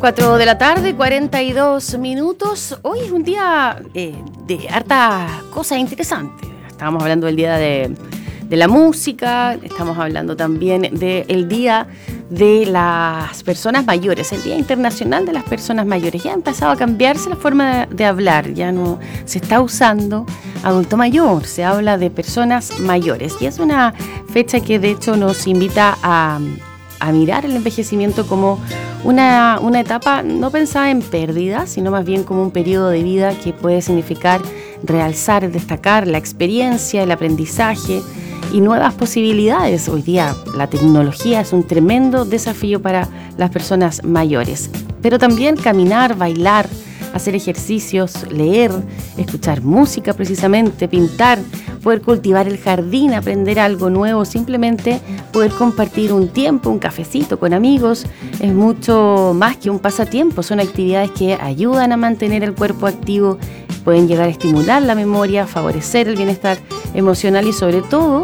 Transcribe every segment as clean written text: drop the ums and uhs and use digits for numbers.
4 de la tarde, 42 minutos. Hoy es un día de hartas cosas interesantes. Estábamos hablando del día de la música, estamos hablando también del día de las personas mayores, el Día Internacional de las Personas Mayores. Ya ha empezado a cambiarse la forma de hablar, ya no se está usando adulto mayor, se habla de personas mayores. Y es una fecha que de hecho nos invita a mirar el envejecimiento como una etapa no pensada en pérdida, sino más bien como un periodo de vida que puede significar realzar, destacar la experiencia, el aprendizaje y nuevas posibilidades. Hoy día la tecnología es un tremendo desafío para las personas mayores, pero también caminar, bailar, hacer ejercicios, leer, escuchar música precisamente, pintar, poder cultivar el jardín, aprender algo nuevo, simplemente poder compartir un tiempo, un cafecito con amigos, es mucho más que un pasatiempo, son actividades que ayudan a mantener el cuerpo activo, pueden llegar a estimular la memoria, favorecer el bienestar emocional y sobre todo,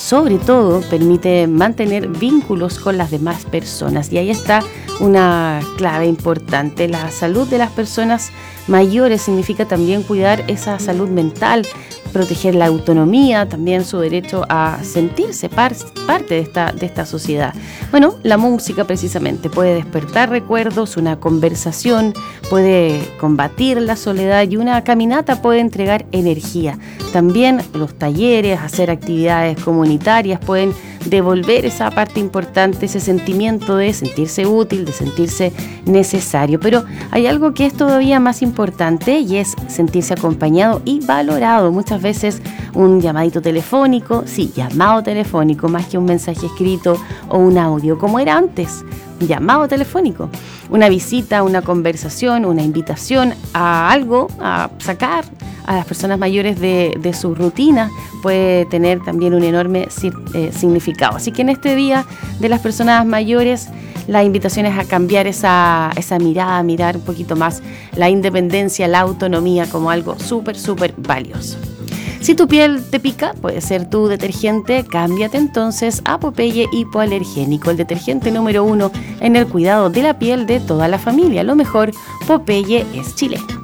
permite mantener vínculos con las demás personas. Y ahí está una clave importante. La salud de las personas mayores significa también cuidar esa salud mental, proteger la autonomía, también su derecho a sentirse parte de esta sociedad. Bueno, la música precisamente puede despertar recuerdos, una conversación puede combatir la soledad y una caminata puede entregar energía. También los talleres, hacer actividades comunitarias pueden devolver esa parte importante, ese sentimiento de sentirse útil, de sentirse necesario. Pero hay algo que es todavía más importante y es sentirse acompañado y valorado. Muchas veces un llamadito telefónico, sí, llamado telefónico, más que un mensaje escrito o un audio, como era antes, llamado telefónico. Una visita, una conversación, una invitación a algo, a sacar a las personas mayores de su rutina, puede tener también un enorme significado. Así que en este Día de las Personas Mayores, la invitación es a cambiar esa mirada, a mirar un poquito más la independencia, la autonomía como algo súper valioso. Si tu piel te pica, puede ser tu detergente, cámbiate entonces a Popeye Hipoalergénico, el detergente número 1 en el cuidado de la piel de toda la familia. Lo mejor, Popeye es chileno.